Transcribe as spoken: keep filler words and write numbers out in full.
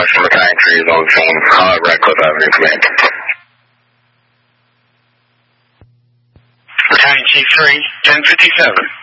Alex from Battalion three is on the phone. Uh, Radcliffe Avenue, command. Battalion Chief three, ten fifty-seven.